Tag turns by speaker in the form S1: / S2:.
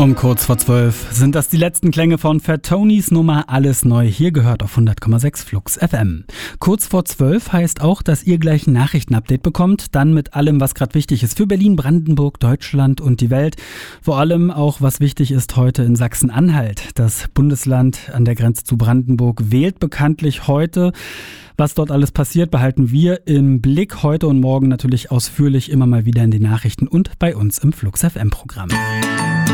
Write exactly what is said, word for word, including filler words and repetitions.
S1: Um kurz vor zwölf sind das die letzten Klänge von Fat Tonys Nummer Alles Neu. Hier gehört auf hundert Komma sechs Flux F M. Kurz vor zwölf heißt auch, dass ihr gleich ein Nachrichtenupdate bekommt. Dann mit allem, was gerade wichtig ist für Berlin, Brandenburg, Deutschland und die Welt. Vor allem auch, was wichtig ist heute in Sachsen-Anhalt. Das Bundesland an der Grenze zu Brandenburg wählt bekanntlich heute. Was dort alles passiert, behalten wir im Blick heute und morgen natürlich ausführlich immer mal wieder in den Nachrichten und bei uns im Flux F M Programm.